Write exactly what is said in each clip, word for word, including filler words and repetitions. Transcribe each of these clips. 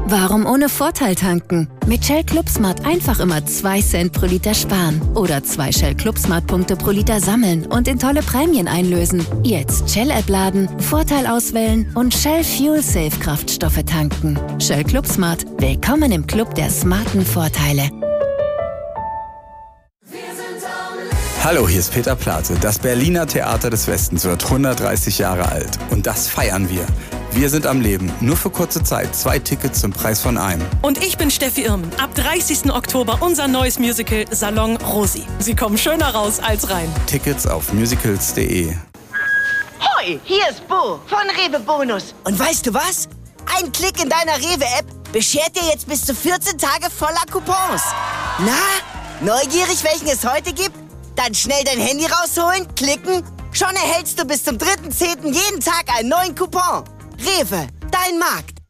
Warum ohne Vorteil tanken? Mit Shell Club Smart einfach immer zwei Cent pro Liter sparen. Oder zwei Shell Club Smart Punkte pro Liter sammeln und in tolle Prämien einlösen. Jetzt Shell-App laden, Vorteil auswählen und Shell Fuel Safe Kraftstoffe tanken. Shell Club Smart. Willkommen im Club der smarten Vorteile. Hallo, hier ist Peter Plate. Das Berliner Theater des Westens wird hundertdreißig Jahre alt. Und das feiern wir. Wir sind am Leben. Nur für kurze Zeit. Zwei Tickets zum Preis von einem. Und ich bin Steffi Irmen. Ab dreißigsten Oktober unser neues Musical Salon Rosi. Sie kommen schöner raus als rein. Tickets auf musicals punkt de. Hoi, hier ist Bo von Rewe Bonus. Und weißt du was? Ein Klick in deiner Rewe-App beschert dir jetzt bis zu vierzehn Tage voller Coupons. Na, neugierig, welchen es heute gibt? Dann schnell dein Handy rausholen, klicken. Schon erhältst du bis zum dritten zehnten jeden Tag einen neuen Coupon. Rewe, dein Markt.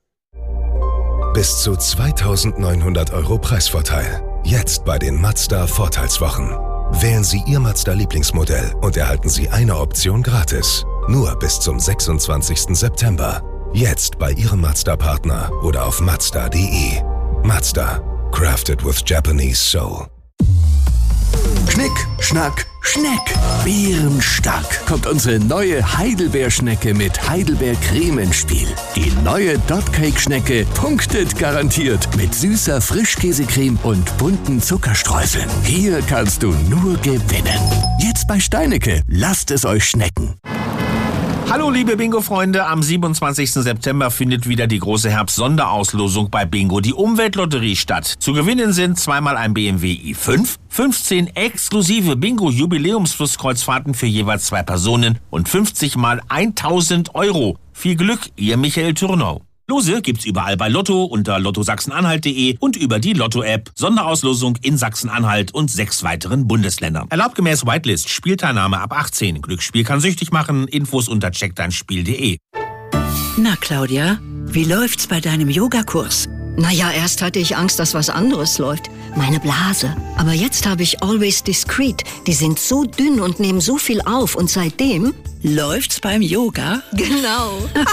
Bis zu zweitausendneunhundert Euro Preisvorteil. Jetzt bei den Mazda Vorteilswochen. Wählen Sie Ihr Mazda-Lieblingsmodell und erhalten Sie eine Option gratis. Nur bis zum sechsundzwanzigsten September. Jetzt bei Ihrem Mazda-Partner oder auf mazda punkt de. Mazda. Crafted with Japanese soul. Schnick, Schnack, Schneck. Bärenstark kommt unsere neue Heidelbeerschnecke mit Heidelbeercreme ins Spiel. Die neue Dotcake-Schnecke punktet garantiert mit süßer Frischkäsecreme und bunten Zuckerstreuseln. Hier kannst du nur gewinnen. Jetzt bei Steinecke. Lasst es euch schmecken. Hallo liebe Bingo-Freunde, am siebenundzwanzigsten September findet wieder die große Herbst-Sonderauslosung bei Bingo, die Umweltlotterie, statt. Zu gewinnen sind zweimal ein B M W i fünf, fünfzehn exklusive Bingo-Jubiläumsflusskreuzfahrten für jeweils zwei Personen und fünfzig mal tausend Euro. Viel Glück, ihr Michael Thürnau. Lose gibt's überall bei Lotto unter lotto sachsen-anhalt punkt de und über die Lotto-App. Sonderauslosung in Sachsen-Anhalt und sechs weiteren Bundesländern. Erlaubt gemäß Whitelist. Spielteilnahme ab achtzehn. Glücksspiel kann süchtig machen. Infos unter check dein spiel punkt de. Na, Claudia, wie läuft's bei deinem Yogakurs? Naja, erst hatte ich Angst, dass was anderes läuft. Meine Blase. Aber jetzt habe ich Always Discreet. Die sind so dünn und nehmen so viel auf. Und seitdem läuft's beim Yoga? Genau.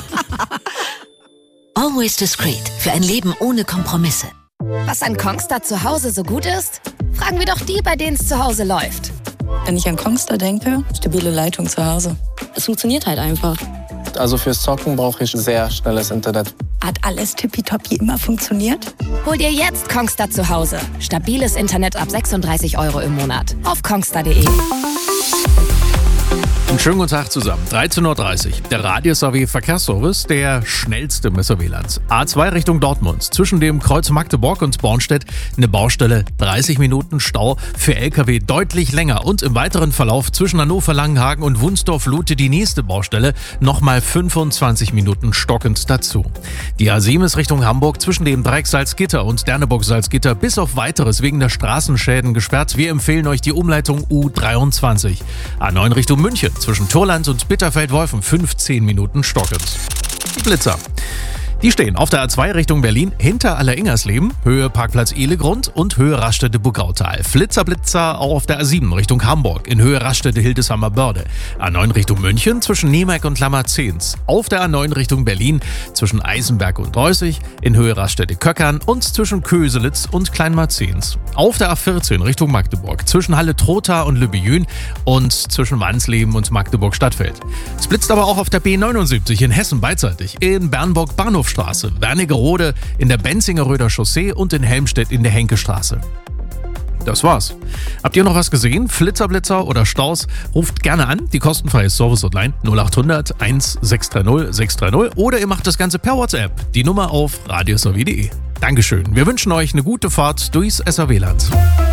Always Discreet. Für ein Leben ohne Kompromisse. Was an Kongstar zu Hause so gut ist? Fragen wir doch die, bei denen es zu Hause läuft. Wenn ich an Kongstar denke, stabile Leitung zu Hause. Es funktioniert halt einfach. Also fürs Zocken brauche ich sehr schnelles Internet. Hat alles tippitoppi immer funktioniert? Hol dir jetzt Kongstar zu Hause. Stabiles Internet ab sechsunddreißig Euro im Monat. Auf kongstar punkt de. Einen schönen guten Tag zusammen. dreizehn Uhr dreißig. Der Radius A W Verkehrsservice, der schnellste im S R W-Land. A zwei Richtung Dortmund. Zwischen dem Kreuz Magdeburg und Bornstedt eine Baustelle. dreißig Minuten Stau. Für L K W deutlich länger. Und im weiteren Verlauf zwischen Hannover, Langenhagen und Wunsdorf-Lute die nächste Baustelle. Nochmal fünfundzwanzig Minuten stockend dazu. Die A sieben ist Richtung Hamburg zwischen dem Dreieck Salzgitter und Derneburg-Salzgitter bis auf Weiteres wegen der Straßenschäden gesperrt. Wir empfehlen euch die Umleitung U dreiundzwanzig. A neun Richtung München. Zwischen Turland und Bitterfeld-Wolfen fünfzehn Minuten stockend. Die Blitzer. Die stehen auf der A zwei Richtung Berlin hinter Aller-Ingersleben, Höhe Parkplatz Ehlegrund und Höhe Raststätte-Buckautal. Flitzer-Blitzer auch auf der A sieben Richtung Hamburg, in Höhe Raststätte-Hildesheimer-Börde. A neun Richtung München zwischen Nemark und Lammerzehns. Auf der A neun Richtung Berlin zwischen Eisenberg und Reußig, in Höhe Raststätte-Köckern und zwischen Köselitz und Kleinmarzehns. Auf der A vierzehn Richtung Magdeburg zwischen Halle-Trotha und Lübbejün und zwischen Wansleben und Magdeburg-Stadtfeld. Es blitzt aber auch auf der B neunundsiebzig in Hessen beidseitig, in Bernburg-Bahnhof Straße, Wernigerode, in der Benzingeröder Chaussee und in Helmstedt in der Henkestraße. Das war's. Habt ihr noch was gesehen? Flitzerblitzer oder Staus? Ruft gerne an, die kostenfreie Service-Hotline null acht hundert eins sechs drei null sechs drei null oder ihr macht das Ganze per WhatsApp. Die Nummer auf radius a w punkt de. Dankeschön. Wir wünschen euch eine gute Fahrt durchs S R W-Land.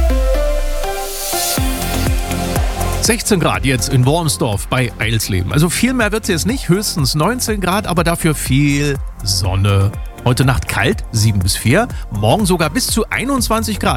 sechzehn Grad jetzt in Wormsdorf bei Eilsleben. Also viel mehr wird es jetzt nicht, höchstens neunzehn Grad, aber dafür viel Sonne. Heute Nacht kalt, sieben bis vier, morgen sogar bis zu einundzwanzig Grad.